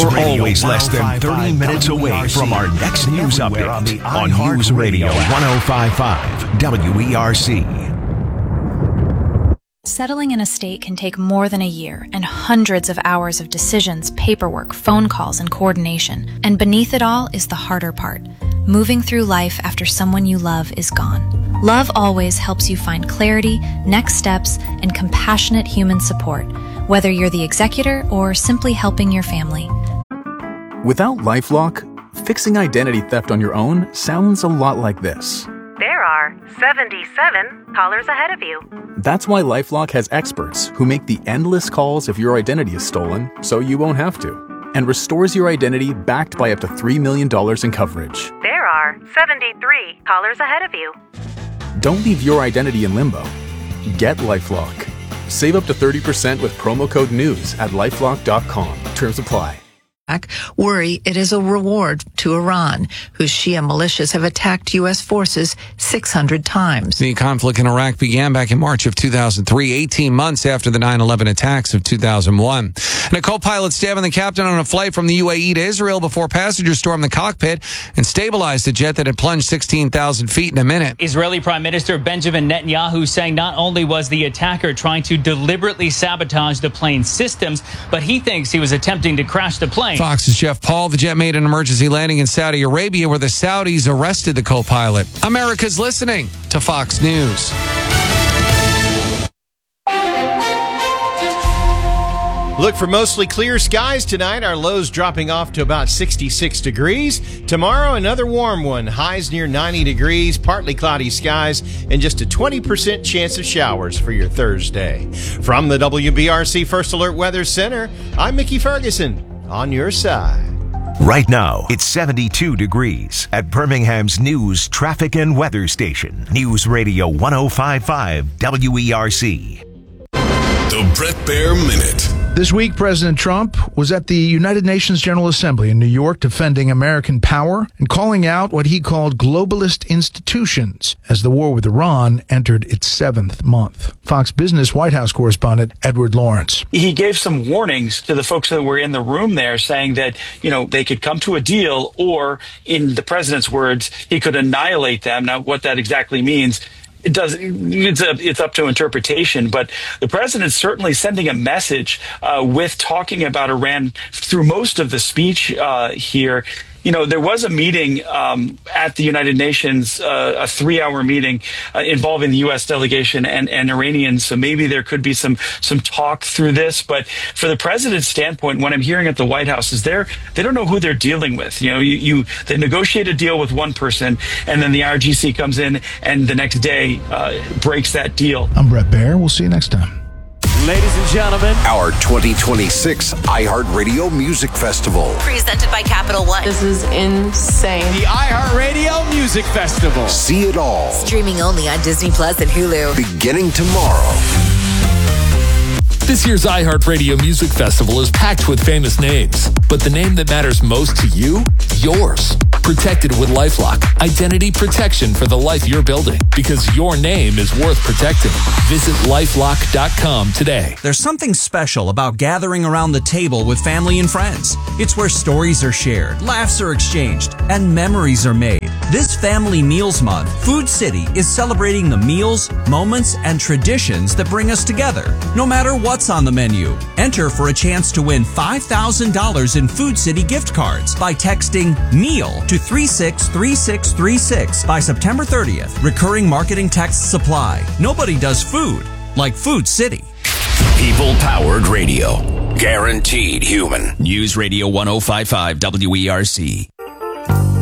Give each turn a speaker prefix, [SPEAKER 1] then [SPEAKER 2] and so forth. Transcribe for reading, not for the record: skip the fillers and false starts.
[SPEAKER 1] You're always less than 30 minutes away from our next news update on News Radio 105.5 WERC.
[SPEAKER 2] Settling in a state can take more than a year and hundreds of hours of decisions, paperwork, phone calls, and coordination. And beneath it all is the harder part, moving through life after someone you love is gone. Love Always helps you find clarity, next steps, and compassionate human support, whether you're the executor or simply helping your family.
[SPEAKER 3] Without LifeLock, fixing identity theft on your own sounds a lot like this.
[SPEAKER 4] There are 77 callers ahead of you.
[SPEAKER 3] That's why LifeLock has experts who make the endless calls if your identity is stolen, so you won't have to, and restores your identity backed by up to $3 million in coverage.
[SPEAKER 4] There are 73 callers ahead of you.
[SPEAKER 3] Don't leave your identity in limbo. Get LifeLock. Save up to 30% with promo code NEWS at LifeLock.com. Terms apply.
[SPEAKER 5] Worry it is a reward to Iran, whose Shia militias have attacked U.S. forces 600 times.
[SPEAKER 6] The conflict in Iraq began back in March of 2003, 18 months after the 9/11 attacks of 2001. And a co-pilot stabbing the captain on a flight from the UAE to Israel before passengers stormed the cockpit and stabilized the jet that had plunged 16,000 feet in a minute.
[SPEAKER 7] Israeli Prime Minister Benjamin Netanyahu saying not only was the attacker trying to deliberately sabotage the plane's systems, but he thinks he was attempting to crash the plane.
[SPEAKER 6] Fox's Jeff Paul. The jet made an emergency landing in Saudi Arabia where the Saudis arrested the co-pilot. America's listening to Fox News.
[SPEAKER 8] Look for mostly clear skies tonight. Our lows dropping off to about 66 degrees. Tomorrow, another warm one. Highs near 90 degrees, partly cloudy skies, and just a 20% chance of showers for your Thursday. From the WBRC First Alert Weather Center, I'm Mickey Ferguson. On your side.
[SPEAKER 1] Right now, it's 72 degrees at Birmingham's news, traffic, and weather station. News Radio 105.5 WERC.
[SPEAKER 9] The Bret Baier Minute.
[SPEAKER 10] This week, President Trump was at the United Nations General Assembly in New York defending American power and calling out what he called globalist institutions as the war with Iran entered its 7th month. Fox Business White House correspondent Edward Lawrence.
[SPEAKER 11] He gave some warnings to the folks that were in the room there, saying that, they could come to a deal, or in the president's words, he could annihilate them. Now, what that exactly means, it's up to interpretation, but the president's certainly sending a message with talking about Iran through most of the speech here. There was a meeting at the United Nations, a 3-hour meeting involving the U.S. delegation and Iranians. So maybe there could be some talk through this. But for the president's standpoint, what I'm hearing at the White House is they don't know who they're dealing with. They negotiate a deal with one person, and then the IRGC comes in and the next day breaks that deal.
[SPEAKER 10] I'm Bret Baier. We'll see you next time.
[SPEAKER 9] Ladies and gentlemen, our 2026 iHeartRadio Music Festival.
[SPEAKER 12] Presented by Capital One.
[SPEAKER 13] This is insane.
[SPEAKER 9] The iHeartRadio Music Festival. See it all.
[SPEAKER 12] Streaming only on Disney Plus and Hulu.
[SPEAKER 9] Beginning tomorrow.
[SPEAKER 14] This year's iHeartRadio Music Festival is packed with famous names, but the name that matters most to you? Yours. Protected with LifeLock. Identity protection for the life you're building, because your name is worth protecting. Visit LifeLock.com today.
[SPEAKER 15] There's something special about gathering around the table with family and friends. It's where stories are shared, laughs are exchanged, and memories are made. This Family Meals Month, Food City is celebrating the meals, moments, and traditions that bring us together, no matter what's on the menu. Enter for a chance to win $5,000 in Food City gift cards by texting MEAL to 363636 by September 30th. Recurring marketing texts apply. Nobody does food like Food City.
[SPEAKER 9] People-powered radio. Guaranteed human. News Radio 105.5 WERC.